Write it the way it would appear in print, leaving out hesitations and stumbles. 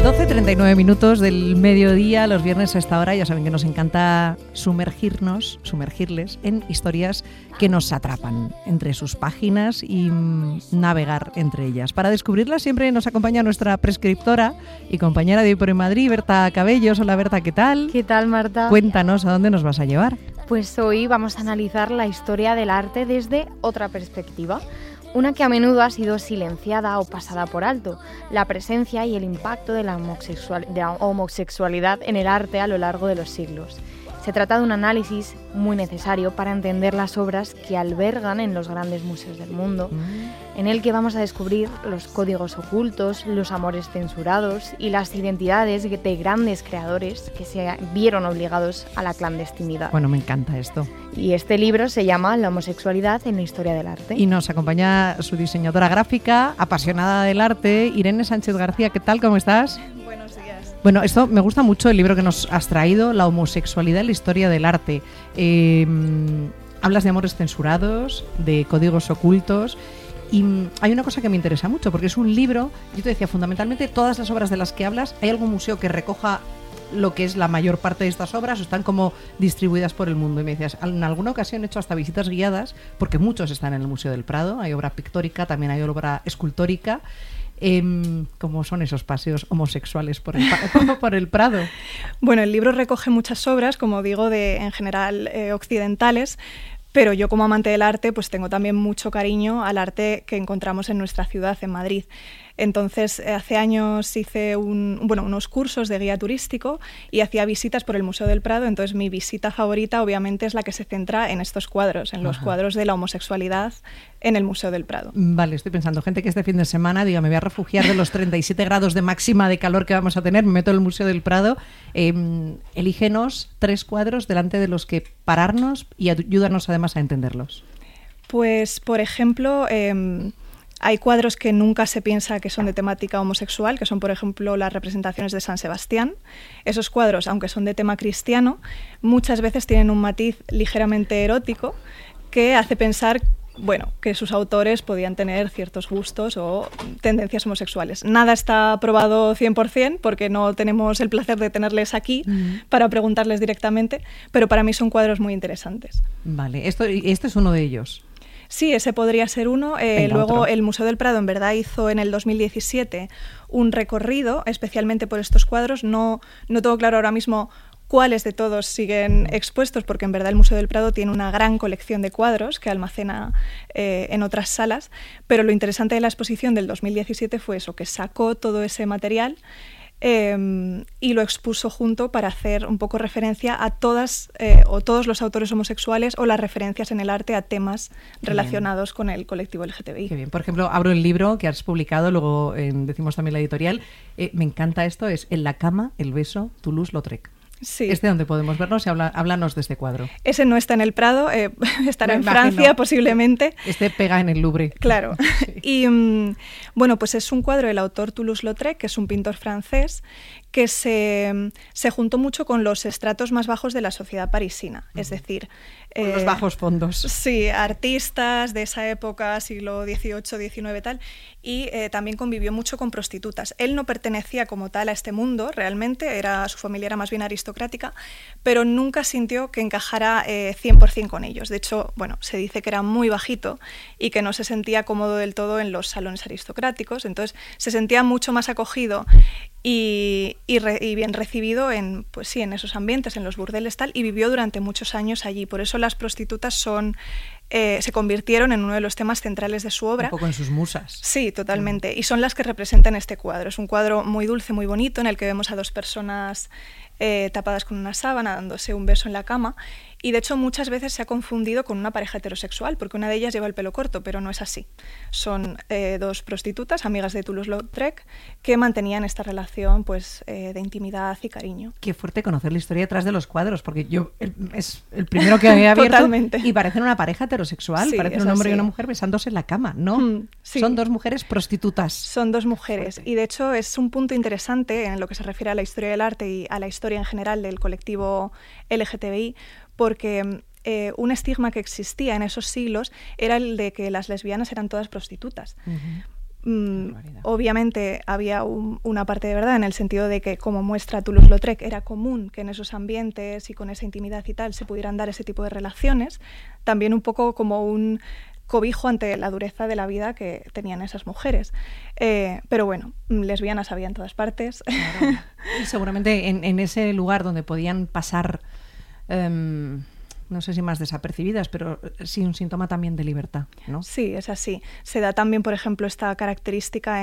12:39 del mediodía, los viernes a esta hora. Ya saben que nos encanta sumergirles en historias que nos atrapan entre sus páginas y navegar entre ellas. Para descubrirlas siempre nos acompaña nuestra prescriptora y compañera de Hoy por Madrid, Berta Cabellos. Hola Berta, ¿qué tal? ¿Qué tal, Marta? Cuéntanos, ¿a dónde nos vas a llevar? Pues hoy vamos a analizar la historia del arte desde otra perspectiva. Una que a menudo ha sido silenciada o pasada por alto, la presencia y el impacto de la homosexualidad en el arte a lo largo de los siglos. Se trata de un análisis muy necesario para entender las obras que albergan en los grandes museos del mundo, en el que vamos a descubrir los códigos ocultos, los amores censurados y las identidades de grandes creadores que se vieron obligados a la clandestinidad. Bueno, me encanta esto. Y este libro se llama La homosexualidad en la historia del arte. Y nos acompaña su diseñadora gráfica, apasionada del arte, Irene Sánchez García. ¿Qué tal? ¿Cómo estás? Buenos días. Bueno, esto me gusta mucho, el libro que nos has traído, La homosexualidad en la historia del arte. Hablas de amores censurados, de códigos ocultos. Y hay una cosa que me interesa mucho, porque es un libro, yo te decía, fundamentalmente todas las obras de las que hablas, ¿hay algún museo que recoja lo que es la mayor parte de estas obras o están como distribuidas por el mundo? Y me decías, en alguna ocasión he hecho hasta visitas guiadas, porque muchos están en el Museo del Prado, hay obra pictórica, también hay obra escultórica. ¿Cómo son esos paseos homosexuales por el Prado? Bueno, el libro recoge muchas obras, como digo, en general occidentales, pero yo como amante del arte pues tengo también mucho cariño al arte que encontramos en nuestra ciudad, en Madrid. Entonces, hace años hice unos cursos de guía turístico y hacía visitas por el Museo del Prado. Entonces, mi visita favorita obviamente es la que se centra en estos cuadros, en los cuadros de la homosexualidad en el Museo del Prado. Vale, estoy pensando, gente que este fin de semana diga, me voy a refugiar de los 37 grados de máxima de calor que vamos a tener, me meto en el Museo del Prado. Elígenos 3 cuadros delante de los que pararnos y ayúdanos además a entenderlos. Pues, por ejemplo, hay cuadros que nunca se piensa que son de temática homosexual, que son, por ejemplo, las representaciones de San Sebastián. Esos cuadros, aunque son de tema cristiano, muchas veces tienen un matiz ligeramente erótico que hace pensar, bueno, que sus autores podían tener ciertos gustos o tendencias homosexuales. Nada está probado 100% porque no tenemos el placer de tenerles aquí para preguntarles directamente, pero para mí son cuadros muy interesantes. Vale, este es uno de ellos. Sí, ese podría ser uno. Luego el Museo del Prado en verdad hizo en el 2017 un recorrido especialmente por estos cuadros. No tengo claro ahora mismo cuáles de todos siguen expuestos, porque en verdad el Museo del Prado tiene una gran colección de cuadros que almacena en otras salas, pero lo interesante de la exposición del 2017 fue eso, que sacó todo ese material y lo expuso junto para hacer un poco referencia a todos los autores homosexuales o las referencias en el arte a temas relacionados con el colectivo LGTBI. Qué bien. Por ejemplo, abro el libro que has publicado, luego decimos también la editorial. Me encanta esto, es En la cama, el beso, Toulouse-Lautrec. Sí. ¿Donde podemos vernos? Y háblanos de este cuadro. Ese no está en el Prado, estará en Francia posiblemente. Pega en el Louvre. Claro. Sí. Y bueno, pues es un cuadro del autor Toulouse-Lautrec, que es un pintor francés que se juntó mucho con los estratos más bajos de la sociedad parisina, es decir... Con los bajos fondos. Sí, artistas de esa época, siglo XVIII, XIX tal, y también convivió mucho con prostitutas. Él no pertenecía como tal a este mundo, realmente, su familia era más bien aristocrática, pero nunca sintió que encajara 100% con ellos. De hecho, bueno, se dice que era muy bajito y que no se sentía cómodo del todo en los salones aristocráticos, entonces se sentía mucho más acogido y bien recibido en esos ambientes, en los burdeles tal, y vivió durante muchos años allí. Por eso las prostitutas se convirtieron en uno de los temas centrales de su obra. Un poco en sus musas. Sí, totalmente. Y son las que representan este cuadro. Es un cuadro muy dulce, muy bonito, en el que vemos a 2 personas tapadas con una sábana, dándose un beso en la cama. Y de hecho muchas veces se ha confundido con una pareja heterosexual, porque una de ellas lleva el pelo corto, pero no es así. Son 2 prostitutas, amigas de Toulouse-Lautrec, que mantenían esta relación de intimidad y cariño. Qué fuerte conocer la historia detrás de los cuadros, porque es el primero que había abierto. Totalmente. Y parecen una pareja heterosexual, sí, parecen un hombre y una mujer besándose en la cama, ¿no? Sí. Son 2 mujeres prostitutas. Son 2 mujeres. Fuerte. Y de hecho es un punto interesante en lo que se refiere a la historia del arte y a la historia en general del colectivo LGTBI, porque un estigma que existía en esos siglos era el de que las lesbianas eran todas prostitutas. Obviamente había una parte de verdad en el sentido de que, como muestra Toulouse-Lautrec, era común que en esos ambientes y con esa intimidad y tal se pudieran dar ese tipo de relaciones, también un poco como un cobijo ante la dureza de la vida que tenían esas mujeres. Pero bueno, lesbianas había en todas partes. Claro. Y seguramente en ese lugar donde podían pasar, no sé si más desapercibidas, pero sí un síntoma también de libertad, ¿no? Sí, es así. Se da también, por ejemplo, esta característica